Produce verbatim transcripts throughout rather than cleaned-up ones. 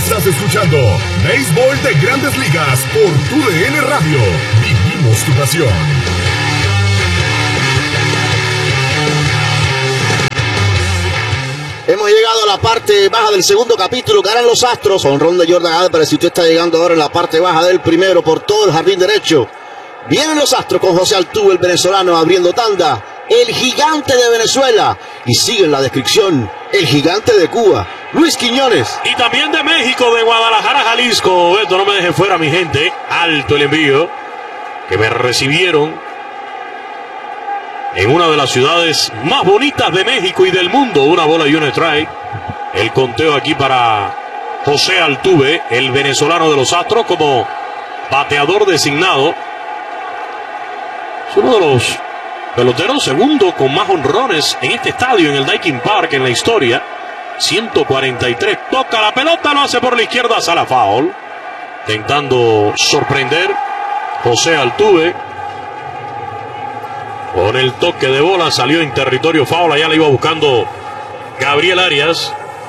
Estás escuchando Béisbol de Grandes Ligas por Tu D N Radio. Vivimos tu pasión. Hemos llegado a la parte baja del segundo capítulo. Ganan los Astros. Honrón de Jordan Álvarez. Si usted está llegando ahora en la parte baja del primero por todo el jardín derecho. Vienen los Astros con José Altuve, el venezolano, abriendo tanda. El gigante de Venezuela. Y sigue en la descripción el gigante de Cuba, Luis Quiñones. Y también de México, de Guadalajara, Jalisco. Esto no me deje fuera, mi gente. Alto el envío. Que me recibieron en una de las ciudades más bonitas de México y del mundo. Una bola y un strike. El conteo aquí para José Altuve, el venezolano de los Astros, como bateador designado. Es uno de los peloteros segundo con más honrones en este estadio, en el Daikin Park, en la historia. ciento cuarenta y tres. Toca la pelota, lo hace por la izquierda, sala foul. Intentando sorprender José Altuve. Con el toque de bola salió en territorio foul. Allá la iba buscando Gabriel Arias.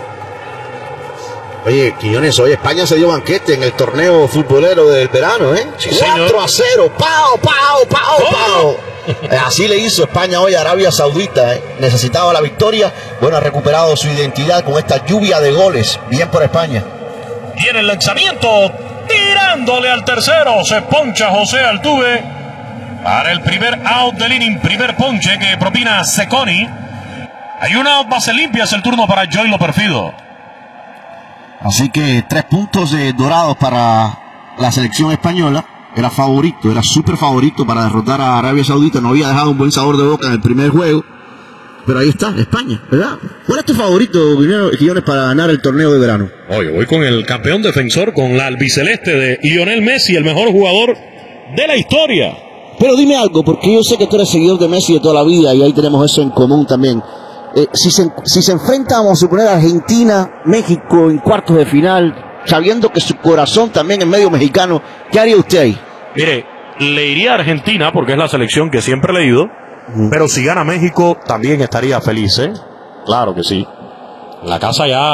Oye, Quiñones, hoy España se dio banquete en el torneo futbolero del verano, ¿eh? Sí, cuatro a cero. ¡Pau, pau, pau, pau! Así le hizo España hoy a Arabia Saudita, ¿eh? Necesitaba la victoria. Bueno, ha recuperado su identidad con esta lluvia de goles. Bien por España. Viene el lanzamiento. Tirándole al tercero. Se poncha José Altuve. Para el primer out del inning, primer ponche que propina Cecconi. Hay un out, base limpia, es el turno para Joely Perfido. Así que tres puntos eh, dorados para la selección española. Era favorito, era súper favorito para derrotar a Arabia Saudita. No había dejado un buen sabor de boca en el primer juego. Pero ahí está, España, ¿verdad? ¿Cuál es tu favorito, Quiñones, para ganar el torneo de verano? Oye, voy con el campeón defensor, con la albiceleste de Lionel Messi, el mejor jugador de la historia. Pero dime algo, porque yo sé que tú eres seguidor de Messi de toda la vida y ahí tenemos eso en común también. Eh, si, se, si se enfrenta, vamos a suponer, a Argentina, México en cuartos de final, sabiendo que su corazón también es medio mexicano, ¿qué haría usted ahí? Mire, le iría a Argentina porque es la selección que siempre he leído, mm. pero si gana México también estaría feliz, ¿eh? Claro que sí. En la casa ya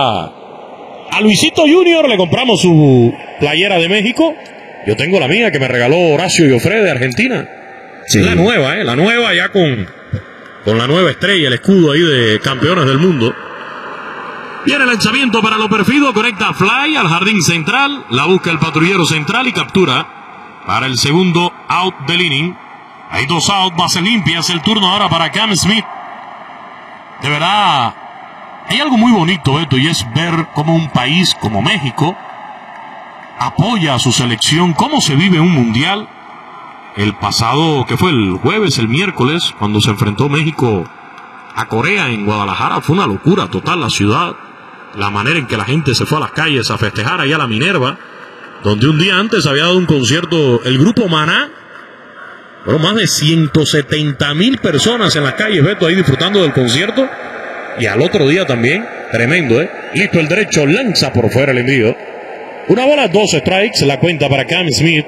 a Luisito Junior le compramos su playera de México. Yo tengo la mía que me regaló Horacio Joffre de Argentina. Sí. La nueva, ¿eh? La nueva ya con, con la nueva estrella, el escudo ahí de campeones del mundo. Viene el lanzamiento para Lo Perfido, conecta fly al jardín central, la busca el patrullero central y captura para el segundo out del inning. Hay dos out, bases limpias, el turno ahora para Cam Smith. De verdad, hay algo muy bonito, Beto, y es ver cómo un país como México apoya a su selección, cómo se vive un mundial. El pasado, que fue el jueves, el miércoles, cuando se enfrentó México a Corea en Guadalajara, fue una locura total la ciudad. La manera en que la gente se fue a las calles a festejar allá a la Minerva, donde un día antes había dado un concierto el grupo Maná. Fueron más de ciento setenta mil personas en las calles, Beto, ahí disfrutando del concierto. Y al otro día también, tremendo, ¿eh? Listo el derecho, lanza por fuera el envío. Una bola, dos strikes, la cuenta para Cam Smith.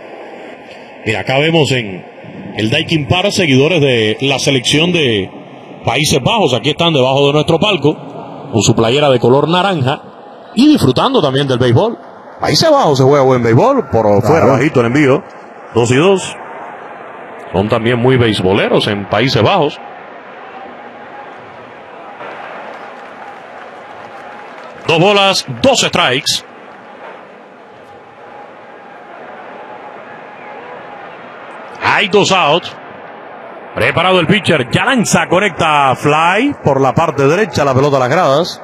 Mira, acá vemos en el Daikin Park seguidores de la selección de Países Bajos. Aquí están debajo de nuestro palco, con su playera de color naranja y disfrutando también del béisbol. Países Bajos se juega buen béisbol, por claro. Fuera bajito el envío, dos y dos. Son también muy beisboleros en Países Bajos. Dos bolas, dos strikes. Hay dos outs. Preparado el pitcher. Ya lanza, conecta fly por la parte derecha, la pelota a las gradas.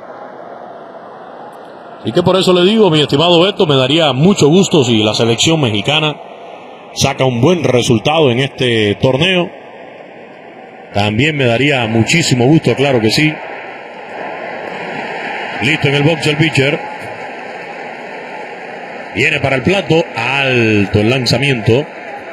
Y que por eso le digo, mi estimado Beto, me daría mucho gusto si la selección mexicana saca un buen resultado en este torneo. También me daría muchísimo gusto, claro que sí. Listo en el box el pitcher. Viene para el plato. Alto el lanzamiento.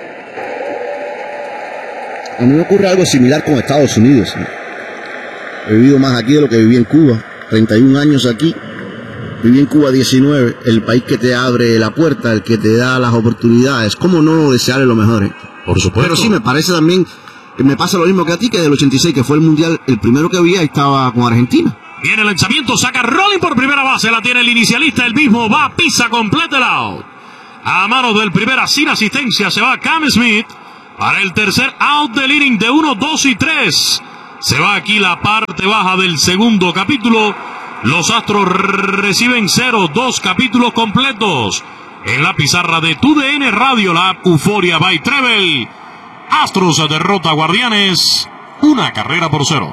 A mí me ocurre algo similar con Estados Unidos, ¿no? He vivido más aquí de lo que viví en Cuba. treinta y un años aquí. Viví en Cuba diecinueve. El país que te abre la puerta, el que te da las oportunidades. ¿Cómo no desearle lo mejor? ¿Eh? Por supuesto. Pero sí, me parece también, me pasa lo mismo que a ti, que del ochenta y seis, que fue el mundial, el primero que vi, ahí estaba con Argentina. Viene el lanzamiento, saca Rolling por primera base, la tiene el inicialista, el mismo va, pisa, completa el out. A manos del primera, sin asistencia, se va Cam Smith para el tercer out del inning de uno, dos y tres. Se va aquí la parte baja del segundo capítulo. Los Astros reciben cero, dos capítulos completos. En la pizarra de Tu D N Radio, la app Euforia by Treble. Astros derrota a Guardianes, una carrera por cero.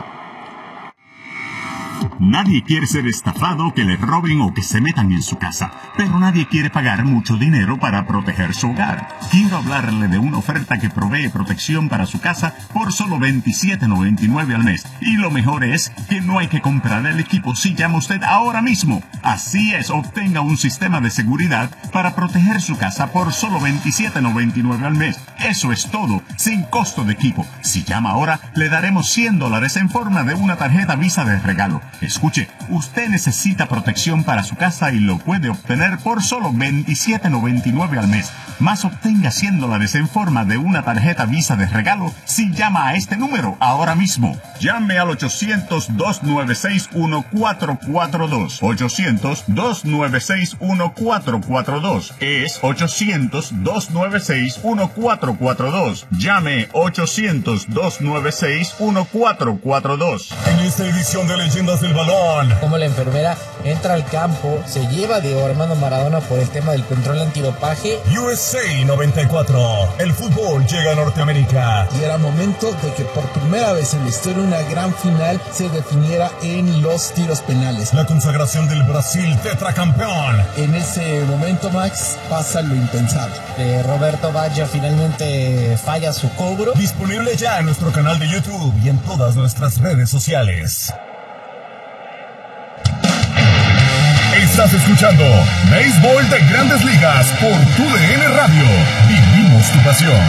Nadie quiere ser estafado, que le roben o que se metan en su casa, pero nadie quiere pagar mucho dinero para proteger su hogar. Quiero hablarle de una oferta que provee protección para su casa por solo veintisiete noventa y nueve al mes. Y lo mejor es que no hay que comprar el equipo si llama usted ahora mismo. Así es, obtenga un sistema de seguridad para proteger su casa por solo veintisiete noventa y nueve al mes. Eso es todo, sin costo de equipo. Si llama ahora, le daremos cien dólares en forma de una tarjeta Visa de regalo. Escuche, usted necesita protección para su casa y lo puede obtener por solo veintisiete noventa y nueve al mes. Más obtenga cien dólares en forma de una tarjeta Visa de regalo si llama a este número ahora mismo. Llame al ochocientos, dos nueve seis, uno cuatro cuatro dos. ochocientos, dos nueve seis, uno cuatro cuatro dos. Es ochocientos, dos nueve seis, uno cuatro cuatro dos. Llame ochocientos, dos nueve seis, uno cuatro cuatro dos. En esta edición de Leyendas del Balón, como la enfermera entra al campo, se lleva a Diego Armando Maradona por el tema del control antidopaje. U S A noventa y cuatro, el fútbol llega a Norteamérica. Y era momento de que por primera vez en la historia una gran final se definiera en los tiros penales. La consagración del Brasil tetracampeón. En ese momento, Max, pasa lo impensable. Eh, Roberto Baggio finalmente falla su cobro. Disponible ya en nuestro canal de YouTube y en todas nuestras redes sociales. Estás escuchando Béisbol de Grandes Ligas por Tu D N Radio. Vivimos tu pasión.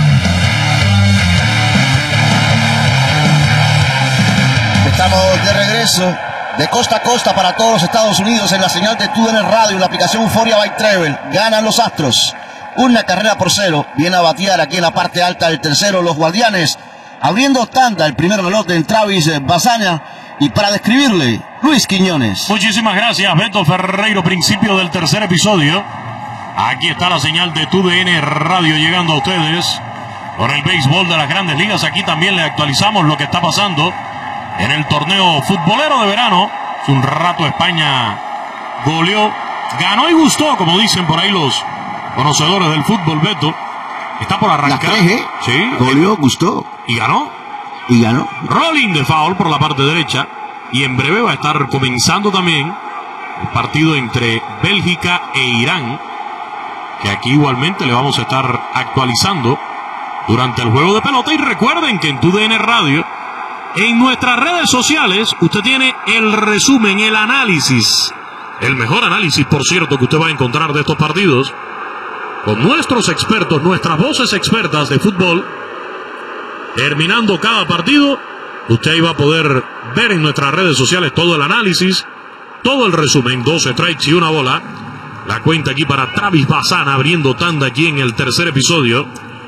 Estamos de regreso de costa a costa para todos los Estados Unidos en la señal de Tu D N Radio y la aplicación Euforia by Treble. Ganan los Astros. Una carrera por cero. Viene a batear aquí en la parte alta del tercero los Guardianes. Abriendo tanda el primer reloj de Travis Bazaña. Y para describirle, Luis Quiñones. Muchísimas gracias, Beto Ferreiro. Principio del tercer episodio. Aquí está la señal de Tu D N Radio llegando a ustedes por el béisbol de las Grandes Ligas. Aquí también le actualizamos lo que está pasando en el torneo futbolero de verano. Hace un rato España goleó, ganó y gustó, como dicen por ahí los conocedores del fútbol, Beto. Está por arrancar. La tres, ¿eh? Sí. Goleó, gustó. Y ganó. Y ganó. Rolling de foul por la parte derecha. Y en breve va a estar comenzando también el partido entre Bélgica e Irán, que aquí igualmente le vamos a estar actualizando durante el juego de pelota. Y recuerden que en Tu D N Radio, en nuestras redes sociales, usted tiene el resumen, el análisis, el mejor análisis, por cierto, que usted va a encontrar de estos partidos, con nuestros expertos, nuestras voces expertas de fútbol. Terminando cada partido, usted ahí va a poder ver en nuestras redes sociales todo el análisis, todo el resumen, doce strikes y una bola. La cuenta aquí para Travis Bazaña, abriendo tanda aquí en el tercer episodio.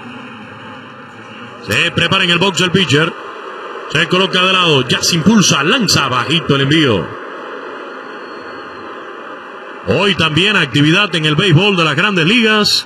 Se prepara en el box el pitcher. Se coloca de lado, ya se impulsa, lanza bajito el envío. Hoy también actividad en el béisbol de las Grandes Ligas.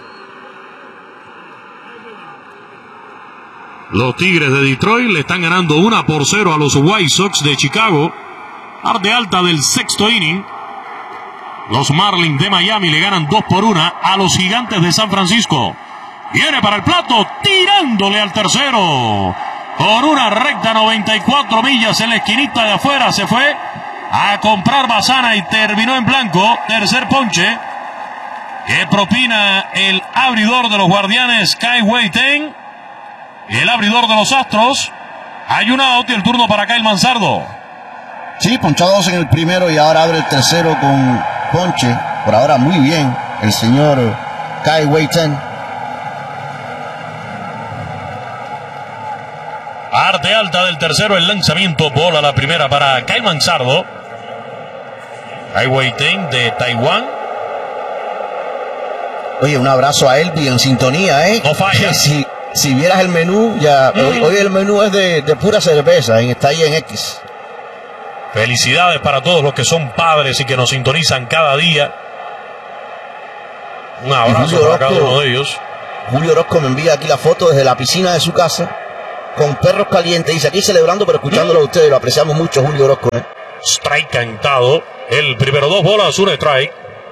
Los Tigres de Detroit le están ganando una por cero a los White Sox de Chicago. Parte alta del sexto inning. Los Marlins de Miami le ganan dos por una a los Gigantes de San Francisco. Viene para el plato, tirándole al tercero. Con una recta noventa y cuatro millas en la esquinita de afuera. Se fue a comprar Bazaña y terminó en blanco. Tercer ponche que propina el abridor de los Guardianes, Kai-Wei Teng. El abridor de los Astros. Hay un out y el turno para Kyle Manzardo. Sí, ponchó dos en el primero y ahora abre el tercero con ponche. Por ahora muy bien el señor Kai-Wei Teng. Parte alta del tercero, el lanzamiento, bola la primera para Kyle Manzardo. Kai-Wei Teng de Taiwán. Oye, un abrazo a Elvi en sintonía, ¿eh? No falla. Si, si vieras el menú, ya mm. hoy, hoy el menú es de, de pura cerveza, en, está ahí en X. Felicidades para todos los que son padres y que nos sintonizan cada día. Un abrazo para cada uno de ellos. Julio Orozco me envía aquí la foto desde la piscina de su casa con perros calientes. Dice aquí celebrando, pero escuchándolo a ustedes. Lo apreciamos mucho, Julio Orozco, ¿eh? Strike cantado. El primero, dos bolas, un strike.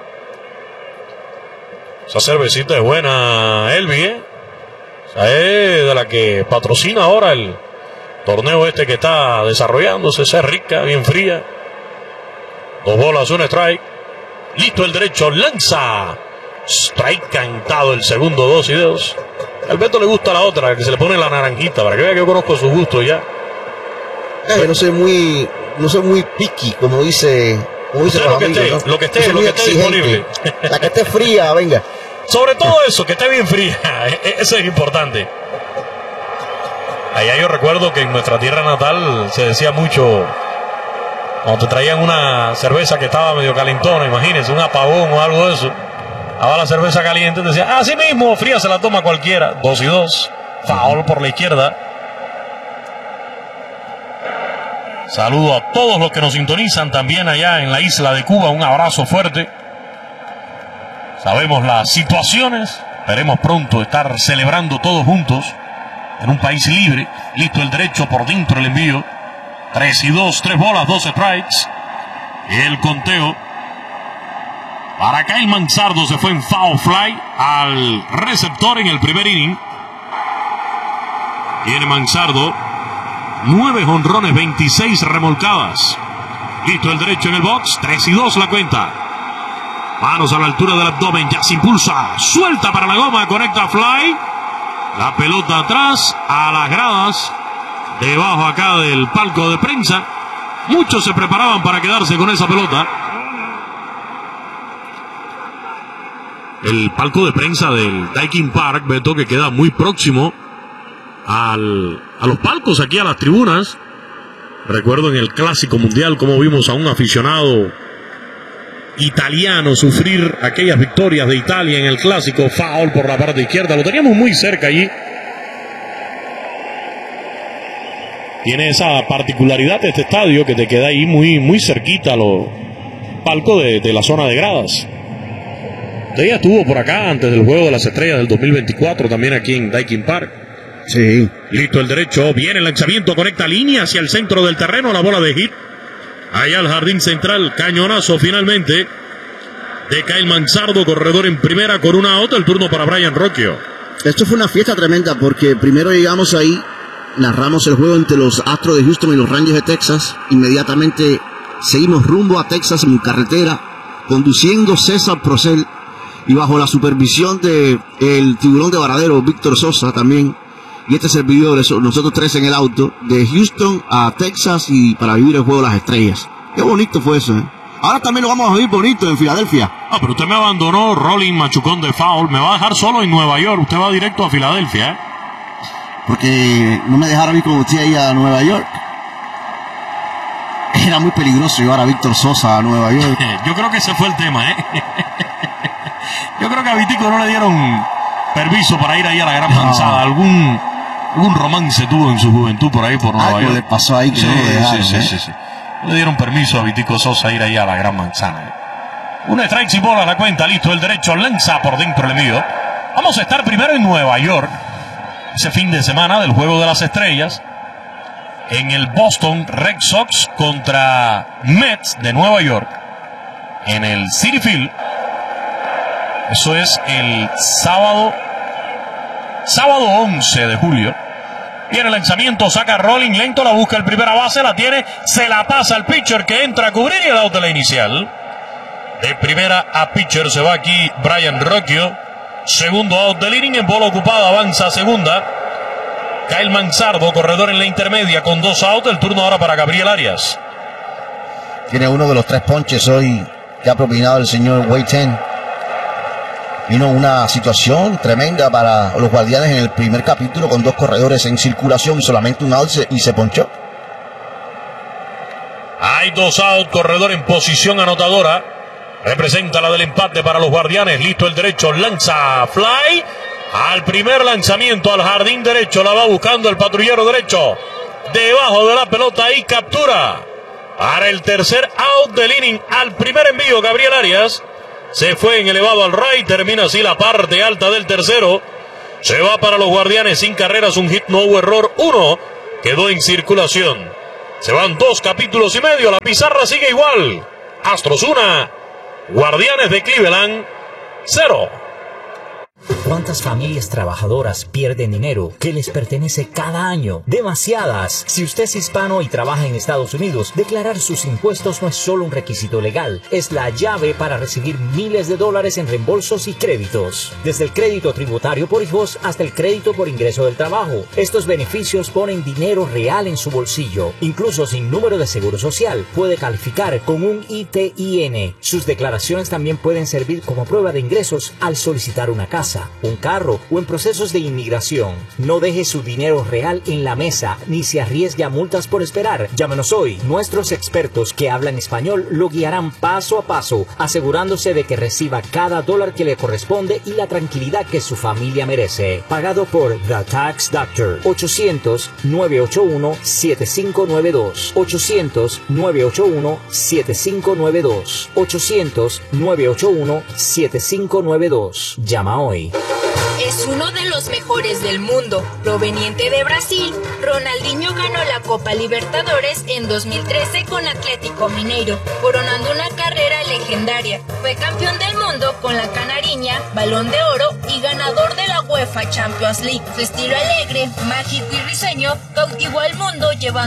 Esa cervecita es buena, Elvi, ¿eh? Esa es de la que patrocina ahora el torneo este que está desarrollándose. Esa es rica, bien fría. Dos bolas, un strike. Listo el derecho, lanza. Strike cantado el segundo, dos y dos. Al Beto le gusta la otra, que se le pone la naranjita, para que vea que yo conozco sus gustos ya. Eh, no soy muy, no soy muy picky, como dice, como dice lo, que amigos, esté, ¿no? lo que esté, no lo que esté disponible. La que esté fría, venga. Sobre todo eso, que esté bien fría. Eso es importante. Allá yo recuerdo que en nuestra tierra natal se decía mucho, cuando te traían una cerveza que estaba medio calentona, imagínense, un apagón o algo de eso. Ahora la cerveza caliente te decía, así mismo, fría se la toma cualquiera. Dos y dos. Foul por la izquierda. Saludo a todos los que nos sintonizan también allá en la isla de Cuba. Un abrazo fuerte. Sabemos las situaciones. Esperemos pronto estar celebrando todos juntos en un país libre. Listo el derecho por dentro el envío. Tres y dos, tres bolas, dos strikes. El conteo. Para Kyle Manzardo se fue en foul fly al receptor en el primer inning. Tiene Manzardo nueve jonrones, veintiséis remolcadas. Listo el derecho en el box. tres y dos la cuenta. Manos a la altura del abdomen. Ya se impulsa. Suelta para la goma. Conecta fly. La pelota atrás a las gradas. Debajo acá del palco de prensa. Muchos se preparaban para quedarse con esa pelota. El palco de prensa del Daikin Park, Beto, que queda muy próximo al, a los palcos, aquí a las tribunas. Recuerdo en el Clásico Mundial cómo vimos a un aficionado italiano sufrir aquellas victorias de Italia en el Clásico. Foul por la parte izquierda, lo teníamos muy cerca allí. Tiene esa particularidad este estadio que te queda ahí muy, muy cerquita a los palcos de, de la zona de gradas. Ella estuvo por acá antes del Juego de las Estrellas del dos mil veinticuatro, también aquí en Daikin Park. Sí. Listo el derecho, viene el lanzamiento, conecta línea hacia el centro del terreno, la bola de hit. Allá al jardín central, cañonazo finalmente de Kyle Manzardo, corredor en primera con una out, el turno para Brian Rocchio. Esto fue una fiesta tremenda porque primero llegamos ahí, narramos el juego entre los Astros de Houston y los Rangers de Texas. Inmediatamente seguimos rumbo a Texas en carretera, conduciendo César Procel y bajo la supervisión de el tiburón de Varadero, Víctor Sosa también, y este servidor, nosotros tres en el auto, de Houston a Texas y para vivir el juego de las estrellas. Qué bonito fue eso, ¿eh? Ahora también lo vamos a vivir bonito en Filadelfia. Ah, pero usted me abandonó, Rolling Machucón de foul, me va a dejar solo en Nueva York, usted va directo a Filadelfia, ¿eh? Porque no me dejaron ir con usted ahí a Nueva York. Era muy peligroso llevar a Víctor Sosa a Nueva York. Yo creo que ese fue el tema, ¿eh? Yo creo que a Vitico no le dieron permiso para ir ahí a la Gran Manzana. No. Algún, algún romance tuvo en su juventud por ahí por Nueva Algo York. le pasó ahí que sí, no lo dejaron, sí, ¿eh? sí, sí, sí. No le dieron permiso a Vitico Sosa ir ahí a la Gran Manzana. Un strike y bola a la cuenta, listo el derecho, lanza por dentro el envío. Vamos a estar primero en Nueva York, ese fin de semana del Juego de las Estrellas, en el Boston Red Sox contra Mets de Nueva York, en el Citi Field. Eso es el sábado, sábado once de julio. Viene el lanzamiento, saca Rolling, lento, la busca el primera base, la tiene, se la pasa al pitcher que entra a cubrir y el out de la inicial. De primera a pitcher se va aquí Brian Rocchio. Segundo out del inning, en bola ocupada, avanza a segunda. Kyle Manzardo, corredor en la intermedia con dos outs, el turno ahora para Gabriel Arias. Tiene uno de los tres ponches hoy que ha propinado el señor Wei Ten. Vino una situación tremenda para los Guardianes en el primer capítulo con dos corredores en circulación y solamente un out y se ponchó. Hay dos outs, corredor en posición anotadora. Representa la del empate para los Guardianes. Listo el derecho, lanza fly. Al primer lanzamiento al jardín derecho, la va buscando el patrullero derecho. Debajo de la pelota y captura. Para el tercer out del inning, al primer envío, Gabriel Arias se fue en elevado al right, termina así la parte alta del tercero. Se va para los Guardianes sin carreras, un hit, no hubo error, uno quedó en circulación. Se van dos capítulos y medio, la pizarra sigue igual. Astros una, Guardianes de Cleveland cero. ¿Cuántas familias trabajadoras pierden dinero que les pertenece cada año? Demasiadas. Si usted es hispano y trabaja en Estados Unidos, declarar sus impuestos no es solo un requisito legal, es la llave para recibir miles de dólares en reembolsos y créditos. Desde el crédito tributario por hijos hasta el crédito por ingreso del trabajo. Estos beneficios ponen dinero real en su bolsillo. Incluso sin número de seguro social, puede calificar con un I T I N. Sus declaraciones también pueden servir como prueba de ingresos al solicitar una casa, un carro o en procesos de inmigración. No deje su dinero real en la mesa ni se arriesgue a multas por esperar. Llámenos hoy. Nuestros expertos que hablan español lo guiarán paso a paso, asegurándose de que reciba cada dólar que le corresponde y la tranquilidad que su familia merece. Pagado por The Tax Doctor. ochocientos, nueve ocho uno, siete cinco nueve dos. ochocientos, nueve ocho uno, siete cinco nueve dos. ochocientos, nueve ocho uno, siete cinco nueve dos. Llama hoy. Es uno de los mejores del mundo. Proveniente de Brasil, Ronaldinho ganó la Copa Libertadores en dos mil trece con Atlético Mineiro, coronando una carrera legendaria. Fue campeón del mundo con la Canariña, Balón de Oro y ganador de la UEFA Champions League. Su estilo alegre, mágico y risueño cautivó al mundo llevando